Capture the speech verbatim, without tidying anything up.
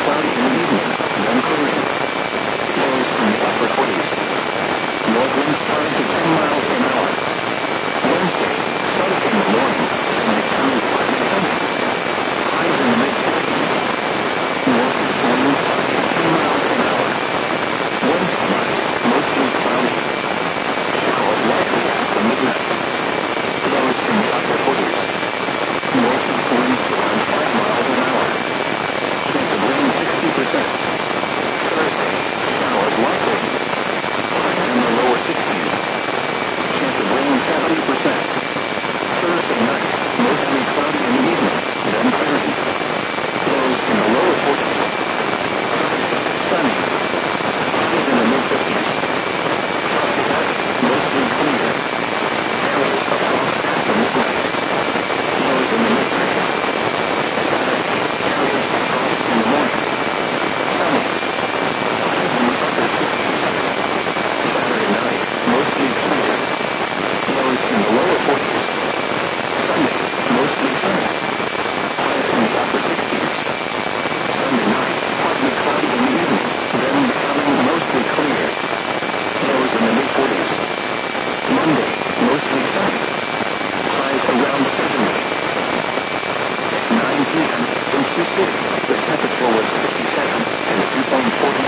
cloudy in the evening, then clearing. Lows in the upper forties. North winds five to ten miles an hour. Wednesday, sunny in the morning, and becoming partly sunny. Highs in the mid-fifties. Northeast winds five to ten miles an hour. Wednesday night, mostly cloudy. Showers likely after midnight. Lows in the upper forties. Northeast winds around five miles an hour. Chance of rain sixty percent. Thursday, showers likely. Highs in the lower sixties. Chance of rain seventy percent. Thursday night, mostly cloudy in the evening, then clearing. Lows in the lower forties. Friday, sunny. Highs in the mid-fifties. Friday night, mostly clear. Areas of frost after midnight. Lows in the mid-thirties. Saturday, areas of frost in the morning. Sunny. Highs in the upper sixties. Saturday night, mostly clear. Lows in the lower forties. Sunday, mostly sunny. Highs in the upper sixties. Sunday night, partly cloudy in the evening, then becoming mostly clear. Lows in the mid-forties. Monday, mostly sunny. Highs around seventy. At nine p.m. in Sioux City, the temperature was fifty-seven and dew point forty